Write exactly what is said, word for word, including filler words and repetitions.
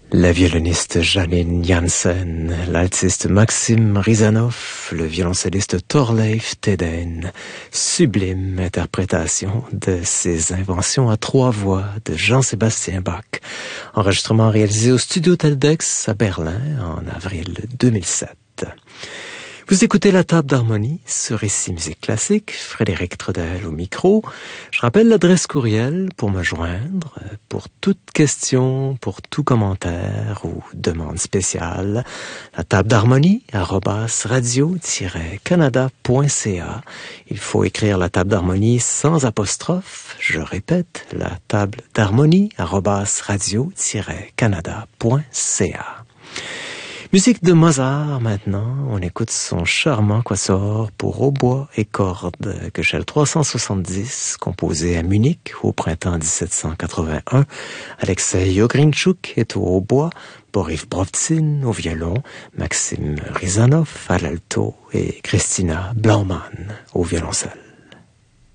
La violoniste Janine Jansen, l'altiste Maxime Rizanov, le violoncelliste Thorleif Teden. Sublime interprétation de ces inventions à trois voix de Jean-Sébastien Bach. Enregistrement réalisé au Studio Teldex à Berlin en avril deux mille sept. Vous écoutez la table d'harmonie sur Ici Musique Classique, Frédéric Trudel au micro. Je rappelle l'adresse courriel pour me joindre, pour toute question, pour tout commentaire ou demande spéciale. La table d'harmonie, arobase radio-canada point c a. Il faut écrire la table d'harmonie sans apostrophe. Je répète, la table d'harmonie, arobase radio-canada point c a. Musique de Mozart maintenant, on écoute son charmant quatuor pour hautbois et cordes, Köchel trois cent soixante-dix, composé à Munich au printemps dix-sept cent quatre-vingt-un. Alexei Ogrinchuk est au hautbois, Boris Brovtsin au violon, Maxime Rizanov à l'alto et Christina Blaumann au violoncelle.